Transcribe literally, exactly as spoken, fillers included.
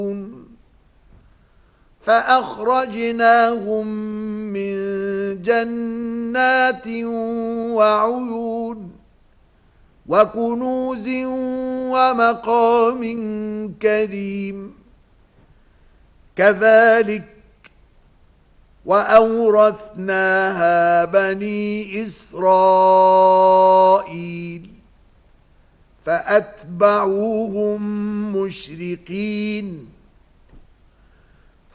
فأخرجناهم من جنات وعيون وكنوز ومقام كريم كذلك وأورثناها بني إسرائيل فأتبعوهم مشرقين